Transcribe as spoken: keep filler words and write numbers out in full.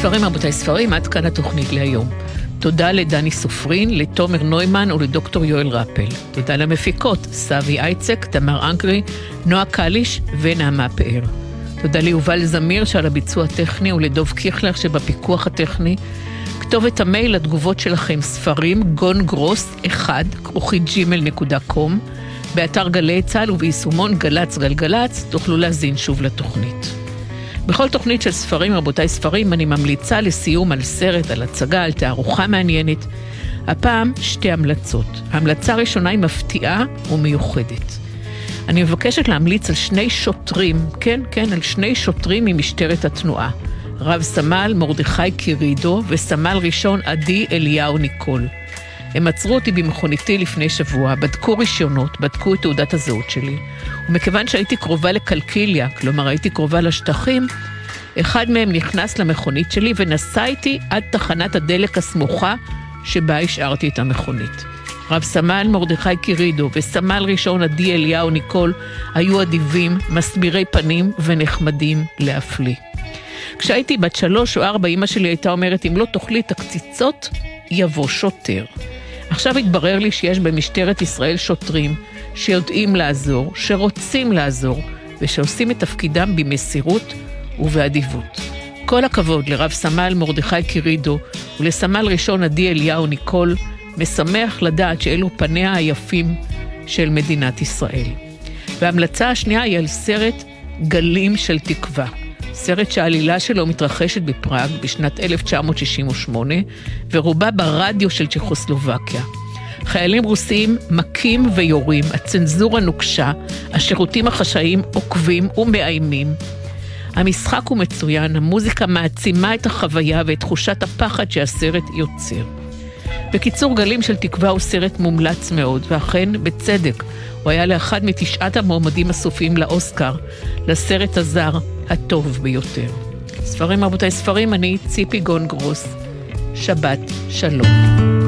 ספרים, רבותיי ספרים, עד כאן התוכנית להיום. תודה לדני סופרין, לתומר נוימן ולדוקטור יואל רפל. תודה למפיקות, סבי אייצק, תמר אנקרי, נועה קליש ונעמה פאר. תודה ליובל זמיר שעל הביצוע הטכני ולדוב קיכלר שבפיקוח הטכני. כתובת המייל לתגובות שלכם ספרים, גון גרוס אחד, כרוכי ג'ימל נקודה קום. באתר גלי צהל וביישומון גלץ גלגלץ תוכלו להזין שוב לתוכנית. בכל תוכנית של ספרים, רבותיי ספרים, אני ממליצה לסיום על סרט, על הצגה, על תערוכה מעניינת. הפעם שתי המלצות. ההמלצה הראשונה היא מפתיעה ומיוחדת. אני מבקשת להמליץ על שני שוטרים, כן, כן, על שני שוטרים ממשטרת התנועה. רב סמל מרדכי קירידו וסמל ראשון עדי אליהו ניקול. הם עצרו אותי במכוניתי לפני שבוע, בדקו רישיונות, בדקו את תעודת הזהות שלי, ומכיוון שהייתי קרובה לקלקיליה, כלומר הייתי קרובה לשטחים, אחד מהם נכנס למכונית שלי ונסע איתי עד תחנת הדלק הסמוכה שבה השארתי את המכונית. רב סמל מרדכי קירידו וסמל ראשון עדי אליהו ניקול היו אדיבים, מסבירי פנים ונחמדים להפליא. כשהייתי בת שלוש או ארבע, אמא שלי הייתה אומרת, אם לא תאכלי את הקציצות, יבוא שוטר. עכשיו התברר לי שיש במשטרת ישראל שוטרים שיודעים לעזור, שרוצים לעזור, ושעושים את תפקידם במסירות ובאדיבות. כל הכבוד לרב סמל מרדכי קירידו ולסמל ראשון עדי אליהו ניקול, משמח לדעת שאלו פניה היפים של מדינת ישראל. וההמלצה השנייה היא על סרט גלים של תקווה. סרט שהעלילה שלו מתרחשת בפראג בשנת אלף תשע מאות שישים ושמונה, ורובה ברדיו של צ'כוסלובקיה. חיילים רוסיים מכים ויורים, הצנזורה נוקשה, השירותים החשאיים עוקבים ומאיימים. המשחק הוא מצוין, המוזיקה מעצימה את החוויה ואת תחושת הפחד שהסרט יוצר. בקיצור, גלים של תקווה הוא סרט מומלץ מאוד, ואכן בצדק הוא היה לאחד מתשעת המועמדים הסופיים לאוסקר, לסרט הזר הטוב ביותר. ספרים, רבותיי ספרים, אני ציפי גון גרוס. שבת שלום.